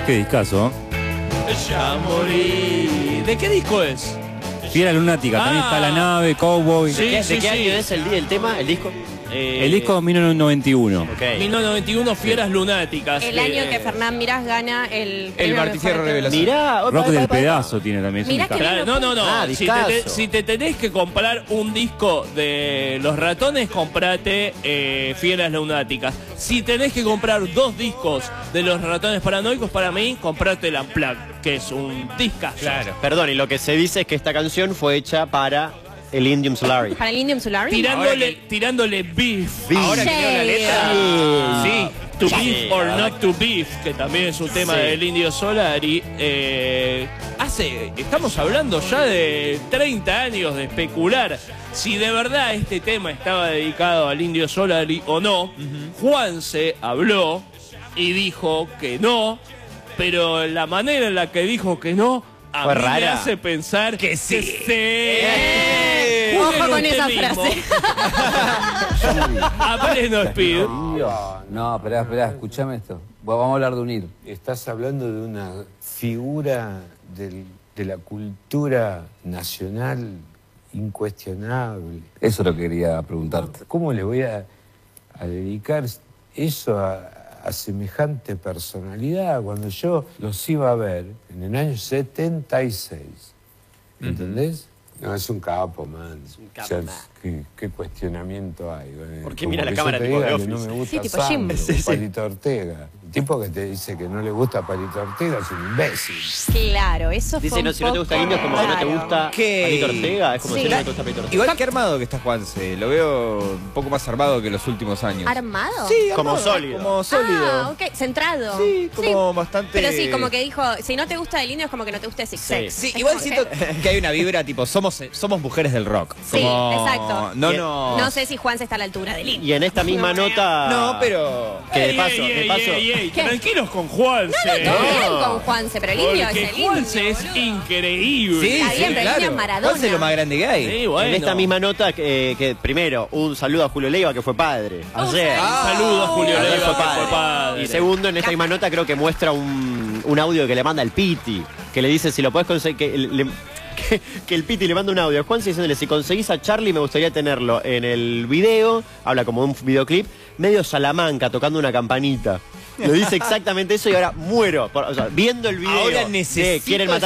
Qué discazo. Ya morí. ¿De qué disco es? Fiera Lunática, también está La Nave, Cowboy. Sí, ¿De qué año es el tema, el disco? El disco 1991. Ok. 1991, Fieras Lunáticas. El año que Fernán Mirás gana el premio Martillero mejor Revelación. Mirá, Rock del Pedazo tiene también. Mirá ese que discazo. lindo. Claro, no. Ah, discazo. Si te tenés que comprar un disco de Los Ratones, comprate Fieras Lunáticas. Si tenés que comprar 2 discos de Los Ratones Paranoicos, para mí, comprate el Unplugged, que es un discazo. Claro. Perdón, y lo que se dice es que esta canción fue hecha para el Indium Solari. Para el Indium Solari. Tirándole beef. Ahora que leo la letra. Sí, to Sí, beef or la not to beef, que también es un tema Sí. del Indio Solari. Estamos hablando ya de 30 años de especular si de verdad este tema estaba dedicado al Indio Solari o no. Juanse habló y dijo que no, pero la manera en la que dijo que no a Fue mí me rara. hace pensar que sí. Ojo con esa Usted mismo. frase. A pleno speed. No, esperá, escuchame esto. Vamos a hablar de unir. Estás hablando de una figura de la cultura nacional incuestionable. Eso lo quería preguntarte. ¿Cómo le voy a dedicar eso a semejante personalidad cuando yo los iba a ver en el año 76? ¿Entendés? No, es un capo, man. Es un capo, O sea, man. ¿qué cuestionamiento hay? ¿Por qué Como mira la que cámara yo te tipo diga de que no Office? me gusta Sí, tipo Jim. Sandro, Sí, sí. Palito Ortega. El tipo que te dice que no le gusta Palito Ortega es un imbécil. Claro, eso fue Dice, un no, si no te gusta poco Indio, es como si no te raro. gusta ¿Qué? Palito Ortega. Es como Sí. si no te gusta Palito Ortega. Igual que armado que está Juanse. Lo veo un poco más armado que los últimos años. ¿Armado? Sí, Como armado, sólido. Como sólido. Ah, ok, centrado. Sí, como bastante... Pero sí, como que dijo, si no te gusta el Indio es como que no te gusta Six Sí. Sex. Sí, Es igual como siento que hay una vibra tipo, somos mujeres del rock. Sí, Como, exacto. No. No sé si Juan se está a la altura del Indio. Y en esta misma nota... No, pero... Que de Ey, paso, ey, de ey, paso... ey, ey, ¿Qué? tranquilos con Juanse. Todo bien No. con Juanse, pero el Indio Porque es el Indio. Juanse es boludo. increíble. Sí, Está sí, bien, pero el claro. Indio es Maradona. Juanse es lo más grande que hay. Sí, bueno. En esta misma nota, que primero, un saludo a Julio Leiva, que fue padre. Ayer. Saludos, Julio Ayer Leiva, fue que fue padre. Y segundo, en esta misma nota creo que muestra un audio que le manda el Piti, que le dice si lo podés conseguir, que el Piti le manda un audio a Juanse diciéndole, si conseguís a Charlie me gustaría tenerlo en el video, habla como de un videoclip, medio Salamanca, tocando una campanita. Le dice exactamente eso y ahora muero. O sea, viendo el video Ahora de necesito quieren matar